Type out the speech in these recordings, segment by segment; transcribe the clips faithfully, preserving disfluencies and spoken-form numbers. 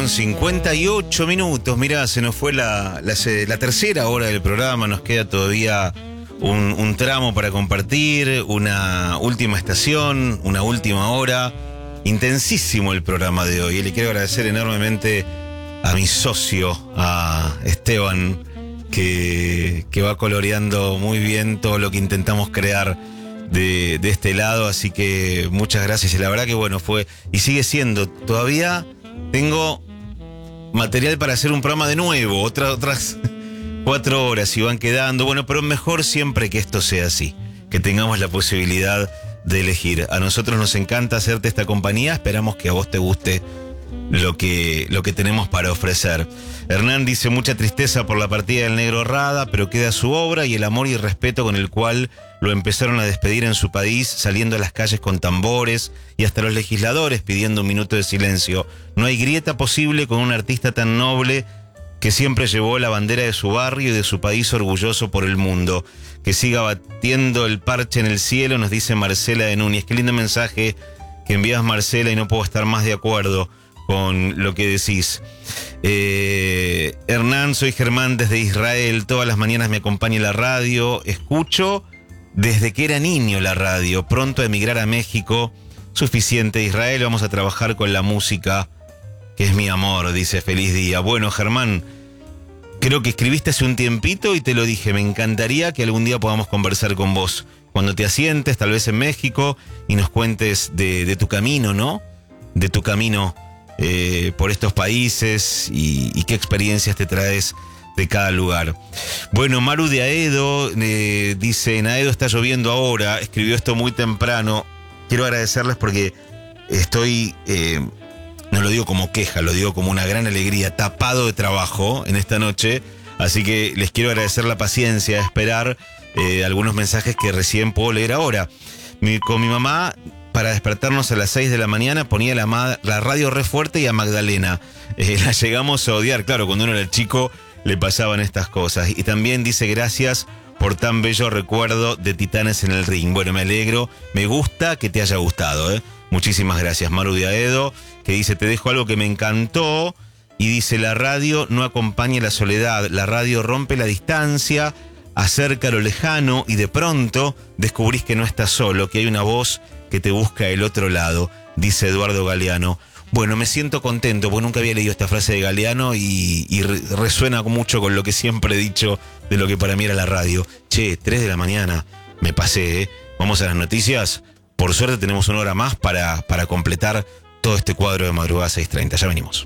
con cincuenta y ocho minutos. Mirá, se nos fue la, la, la tercera hora del programa. Nos queda todavía un, un tramo para compartir, una última estación, una última hora. Intensísimo el programa de hoy. Y le quiero agradecer enormemente a mi socio, a Esteban, que, que va coloreando muy bien todo lo que intentamos crear de, de este lado. Así que muchas gracias. Y la verdad que bueno, fue y sigue siendo. Todavía tengo material para hacer un programa de nuevo, otra, otras cuatro horas y van quedando. Bueno, pero mejor siempre que esto sea así, que tengamos la posibilidad de elegir. A nosotros nos encanta hacerte esta compañía. Esperamos que a vos te guste lo que, lo que tenemos para ofrecer. Hernán dice: mucha tristeza por la partida del Negro Rada, pero queda su obra y el amor y respeto con el cual lo empezaron a despedir en su país, saliendo a las calles con tambores y hasta los legisladores pidiendo un minuto de silencio. No hay grieta posible con un artista tan noble que siempre llevó la bandera de su barrio y de su país orgulloso por el mundo. Que siga batiendo el parche en el cielo, nos dice Marcela de Núñez. Qué lindo mensaje que envías, Marcela, y no puedo estar más de acuerdo con lo que decís. Eh, Hernán, soy Germán desde Israel. Todas las mañanas me acompaña la radio. Escucho desde que era niño la radio. Pronto a emigrar a México. Suficiente, Israel. Vamos a trabajar con la música, que es mi amor, dice. Feliz día. Bueno, Germán, creo que escribiste hace un tiempito y te lo dije. Me encantaría que algún día podamos conversar con vos. Cuando te asientes, tal vez en México, y nos cuentes de, de tu camino, ¿no? De tu camino Eh, por estos países y, y qué experiencias te traes de cada lugar. Bueno, Maru de Aedo eh, dice: en Aedo está lloviendo ahora. Escribió esto muy temprano. Quiero agradecerles porque estoy, eh, no lo digo como queja, lo digo como una gran alegría, tapado de trabajo en esta noche. Así que les quiero agradecer la paciencia de esperar eh, algunos mensajes que recién puedo leer ahora. Mi, con mi mamá, para despertarnos a las seis de la mañana, ponía la, ma- la radio re fuerte y a Magdalena. Eh, la llegamos a odiar. Claro, cuando uno era chico le pasaban estas cosas. Y también dice: gracias por tan bello recuerdo de Titanes en el Ring. Bueno, me alegro, me gusta que te haya gustado, ¿eh? Muchísimas gracias, Maru de Aedo, que dice: te dejo algo que me encantó. Y dice: la radio no acompaña la soledad, la radio rompe la distancia, acerca lo lejano y de pronto descubrís que no estás solo, que hay una voz que te busca el otro lado, dice Eduardo Galeano. Bueno, me siento contento porque nunca había leído esta frase de Galeano y, y resuena mucho con lo que siempre he dicho de lo que para mí era la radio. Che, tres de la mañana, me pasé, ¿eh? Vamos a las noticias. Por suerte tenemos una hora más para, para completar todo este cuadro de madrugada seis treinta. Ya venimos.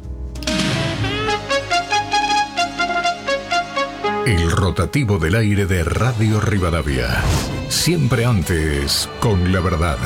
El rotativo del aire de Radio Rivadavia. Siempre antes con la verdad.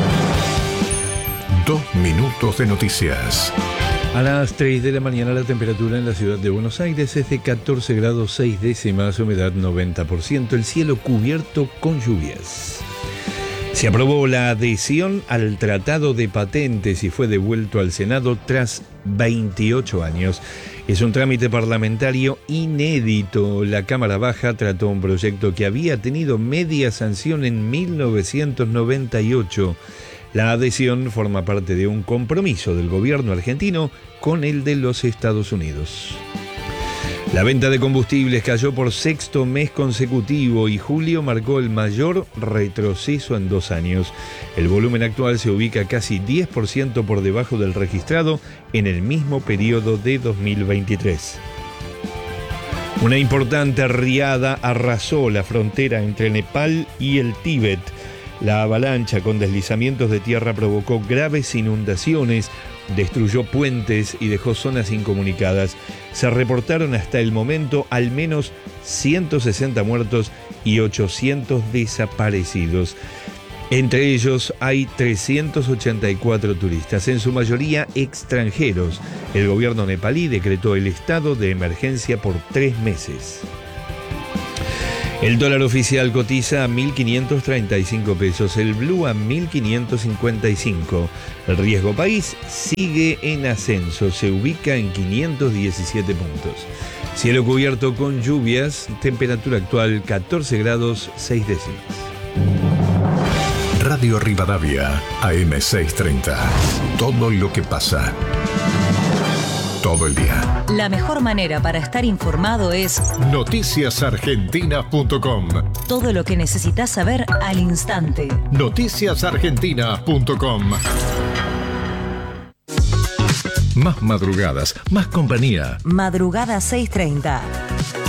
Dos minutos de noticias. A las tres de la mañana la temperatura en la ciudad de Buenos Aires es de catorce grados seis décimas, humedad noventa por ciento, el cielo cubierto con lluvias. Se aprobó la adhesión al Tratado de Patentes y fue devuelto al Senado tras veintiocho años. Es un trámite parlamentario inédito. La Cámara Baja trató un proyecto que había tenido media sanción en mil novecientos noventa y ocho. La adhesión forma parte de un compromiso del gobierno argentino con el de los Estados Unidos. La venta de combustibles cayó por sexto mes consecutivo y julio marcó el mayor retroceso en dos años. El volumen actual se ubica casi diez por ciento por debajo del registrado en el mismo periodo de dos mil veintitrés. Una importante riada arrasó la frontera entre Nepal y el Tíbet. La avalancha con deslizamientos de tierra provocó graves inundaciones, destruyó puentes y dejó zonas incomunicadas. Se reportaron hasta el momento al menos ciento sesenta muertos y ochocientos desaparecidos. Entre ellos hay trescientos ochenta y cuatro turistas, en su mayoría extranjeros. El gobierno nepalí decretó el estado de emergencia por tres meses. El dólar oficial cotiza a mil quinientos treinta y cinco pesos, el blue a mil quinientos cincuenta y cinco. El riesgo país sigue en ascenso, se ubica en quinientos diecisiete puntos. Cielo cubierto con lluvias, temperatura actual catorce grados seis décimas. Radio Rivadavia, A M seiscientos treinta. Todo lo que pasa. todo el día. La mejor manera para estar informado es noticias argentinas punto com. Todo lo que necesitas saber al instante. noticias argentinas punto com. Más madrugadas, más compañía. Madrugada seiscientos treinta.